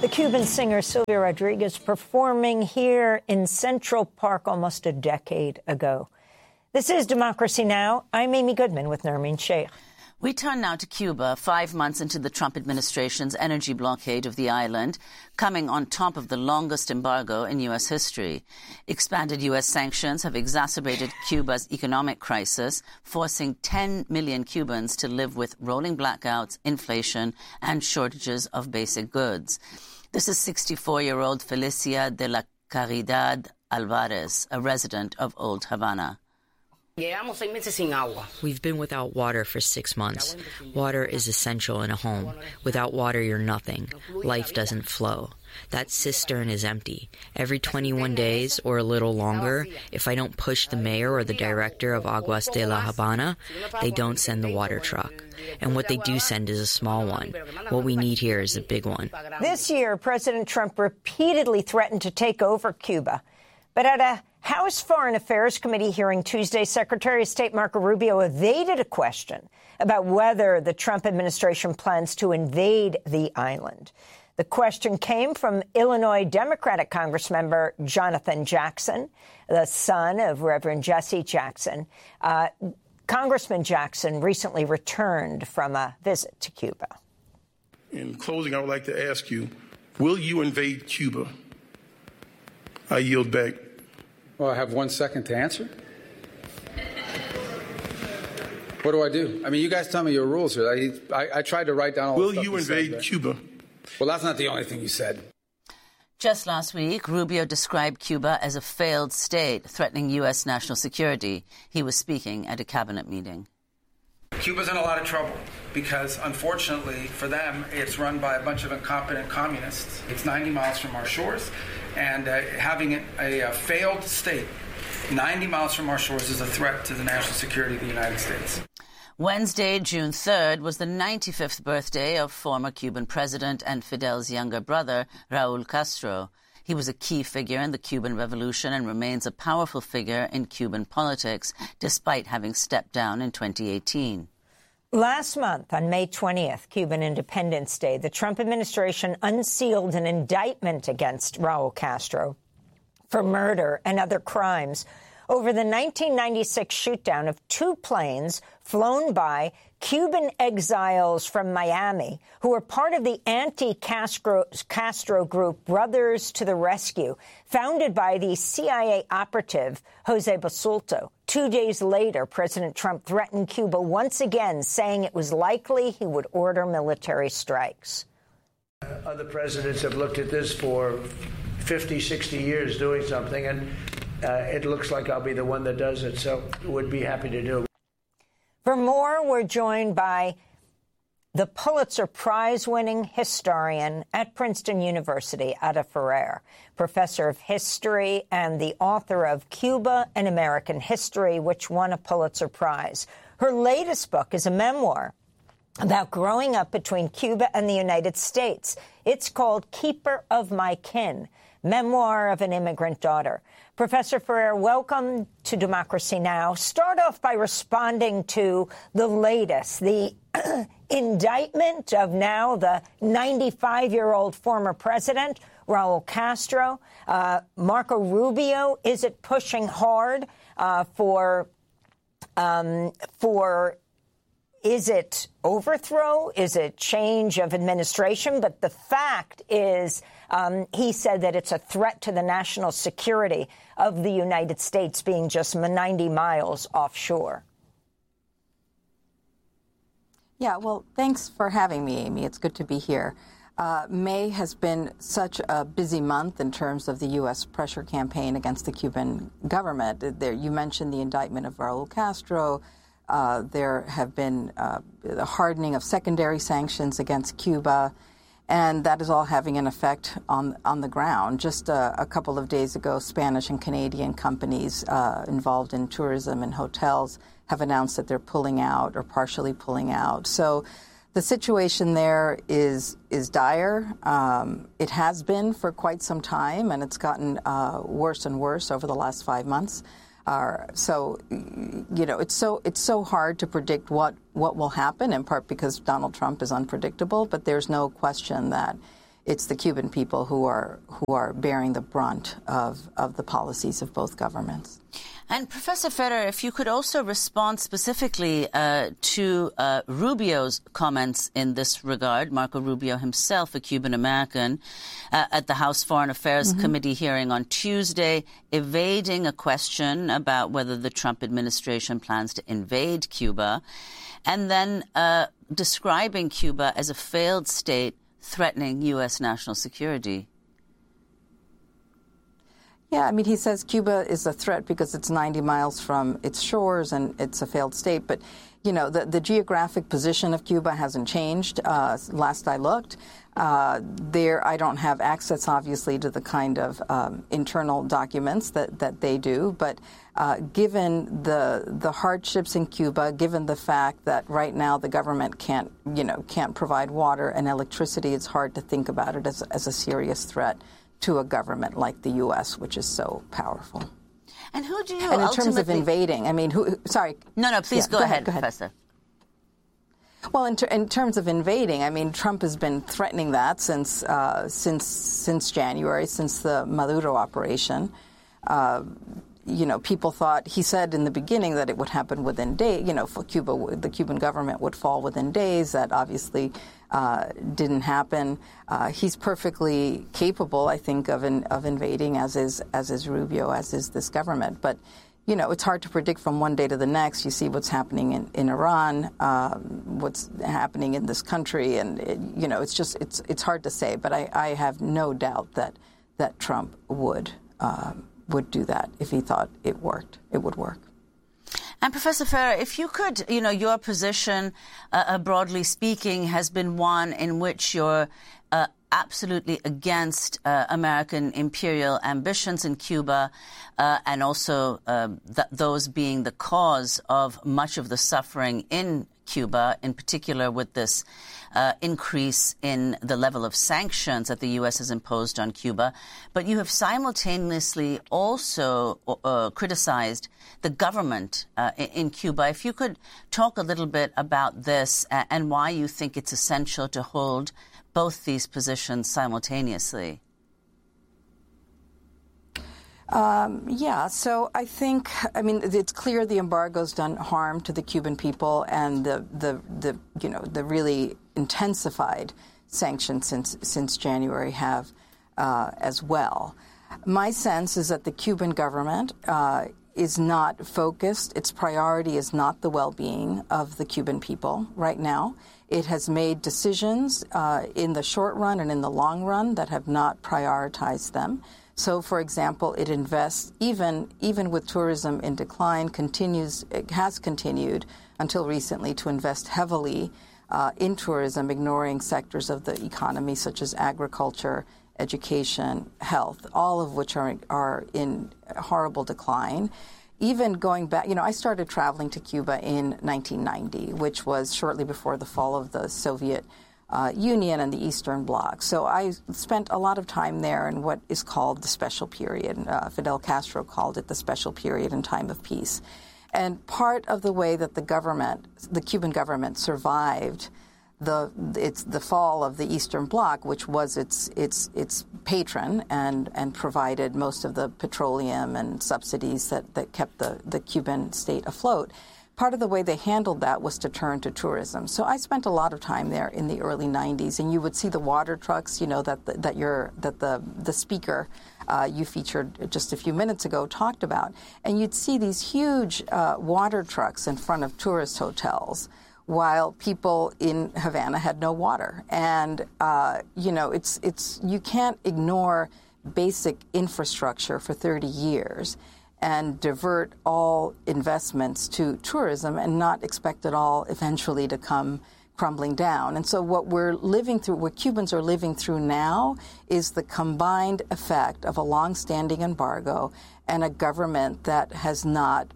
The Cuban singer Silvia Rodriguez performing here in Central Park almost a decade ago. This is Democracy Now! I'm Amy Goodman with Nermeen Sheikh. We turn now to Cuba, 5 months into the Trump administration's energy blockade of the island, coming on top of the longest embargo in U.S. history. Expanded U.S. sanctions have exacerbated Cuba's economic crisis, forcing 10 million Cubans to live with rolling blackouts, inflation, and shortages of basic goods. This is 64-year-old Felicia de la Caridad Alvarez, a resident of Old Havana. We've been without water for 6 months. Water is essential in a home. Without water, you're nothing. Life doesn't flow. That cistern is empty. Every 21 days or a little longer, if I don't push the mayor or the director of Aguas de la Habana, they don't send the water truck. And what they do send is a small one. What we need here is a big one. This year, President Trump repeatedly threatened to take over Cuba. But at a House Foreign Affairs Committee hearing Tuesday, Secretary of State Marco Rubio evaded a question about whether the Trump administration plans to invade the island. The question came from Illinois Democratic Congressmember Jonathan Jackson, the son of Reverend Jesse Jackson. Congressman Jackson recently returned from a visit to Cuba. In closing, I would like to ask you, will you invade Cuba? I yield back. Well, I have 1 second to answer. What do I do? I mean, you guys tell me your rules here. I tried to write down all the stuff. Will you invade Cuba? Well, that's not the only thing you said. Just last week, Rubio described Cuba as a failed state, threatening U.S. national security. He was speaking at a cabinet meeting. Cuba's in a lot of trouble because, unfortunately for them, it's run by a bunch of incompetent communists. It's 90 miles from our shores, and having a failed state 90 miles from our shores is a threat to the national security of the United States. Wednesday, June 3rd, was the 95th birthday of former Cuban president and Fidel's younger brother, Raul Castro. He was a key figure in the Cuban Revolution and remains a powerful figure in Cuban politics, despite having stepped down in 2018. Last month, on May 20th, Cuban Independence Day, the Trump administration unsealed an indictment against Raul Castro for murder and other crimes over the 1996 shootdown of 2 planes flown by Cuban exiles from Miami who were part of the anti-Castro group Brothers to the Rescue, founded by the CIA operative Jose Basulto. 2 days later, President Trump threatened Cuba once again, saying it was likely he would order military strikes. Other presidents have looked at this for 50, 60 years doing something, and it looks like I'll be the one that does it, so would be happy to do it. For more, we're joined by the Pulitzer Prize-winning historian at Princeton University, Ada Ferrer, professor of history and the author of Cuba and American History, which won a Pulitzer Prize. Her latest book is a memoir about growing up between Cuba and the United States. It's called Keeper of My Kin, Memoir of an Immigrant Daughter. Professor Ferrer, welcome to Democracy Now! Start off by responding to the latest, the indictment of now the 95-year-old former president, Raul Castro. Marco Rubio, is it pushing hard for is it overthrow? Is it change of administration? But the fact is, he said that it's a threat to the national security of the United States being just 90 miles offshore. Yeah, well, thanks for having me, Amy. It's good to be here. May has been such a busy month in terms of the U.S. pressure campaign against the Cuban government. You mentioned the indictment of Raul Castro. There have been the hardening of secondary sanctions against Cuba, and that is all having an effect on the ground. Just a couple of days ago, Spanish and Canadian companies involved in tourism and hotels have announced that they're pulling out or partially pulling out. So the situation there is dire. It has been for quite some time, and it's gotten worse and worse over the last 5 months. So, you know, it's so hard to predict what will happen, in part because Donald Trump is unpredictable. But there's no question that it's the Cuban people who are bearing the brunt of the policies of both governments. And Professor Ferrer, if you could also respond specifically to Rubio's comments in this regard, Marco Rubio himself, a Cuban-American, at the House Foreign Affairs Committee hearing on Tuesday, evading a question about whether the Trump administration plans to invade Cuba, and then describing Cuba as a failed state threatening U.S. national security. Yeah, I mean, he says Cuba is a threat because it's 90 miles from its shores and it's a failed state. But, you know, the geographic position of Cuba hasn't changed. Last I looked, I don't have access, obviously, to the kind of internal documents that they do. But given the hardships in Cuba, given the fact that right now the government can't provide water and electricity, it's hard to think about it as a serious threat to a government like the U.S., which is so powerful. And who do you And in terms of invading, I mean, sorry. No, please go ahead, Professor. Well, in terms of invading, I mean, Trump has been threatening that since January, since the Maduro operation. You know, people thought, he said in the beginning that it would happen within days, you know, for Cuba, the Cuban government would fall within days. That obviously didn't happen. He's perfectly capable, I think, of invading, as is Rubio, as is this government. But, you know, it's hard to predict from one day to the next. You see what's happening in Iran, what's happening in this country, and, you know, it's hard to say. But I have no doubt that Trump would do that if he thought it would work. And Professor Ferrer, if you could, you know, your position, broadly speaking, has been one in which you're absolutely against American imperial ambitions in Cuba, and also those being the cause of much of the suffering in Cuba, in particular with this increase in the level of sanctions that the U.S. has imposed on Cuba. But you have simultaneously also criticized the government in Cuba. If you could talk a little bit about this and why you think it's essential to hold both these positions simultaneously. So I think, I mean, it's clear the embargo's done harm to the Cuban people, and the really intensified sanctions since January have as well. My sense is that the Cuban government is not focused. Its priority is not the well-being of the Cuban people right now. It has made decisions in the short run and in the long run that have not prioritized them. So, for example, it invests, even with tourism in decline, it has continued until recently to invest heavily in tourism, ignoring sectors of the economy such as agriculture, education, health, all of which are in horrible decline. Even going back, I started traveling to Cuba in 1990, which was shortly before the fall of the Soviet Union and the Eastern Bloc. So I spent a lot of time there in what is called the special period. Fidel Castro called it the special period in time of peace. And part of the way that the Cuban government survived the fall of the Eastern Bloc, which was its patron and provided most of the petroleum and subsidies that kept the Cuban state afloat. Part of the way they handled that was to turn to tourism. So I spent a lot of time there in the early 90s, and you would see the water trucks, that the speaker you featured just a few minutes ago talked about, and you'd see these huge water trucks in front of tourist hotels, while people in Havana had no water. And you can't ignore basic infrastructure for 30 years. And divert all investments to tourism and not expect it all eventually to come crumbling down. And so what Cubans are living through now is the combined effect of a long-standing embargo and a government that has not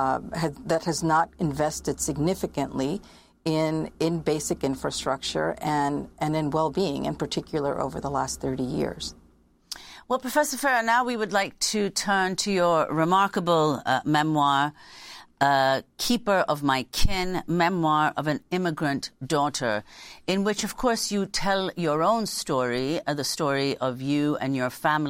invested significantly in basic infrastructure and in well-being, in particular over the last 30 years. Well, Professor Ferrer, now we would like to turn to your remarkable memoir, Keeper of My Kin, Memoir of an Immigrant Daughter, in which, of course, you tell your own story, the story of you and your family.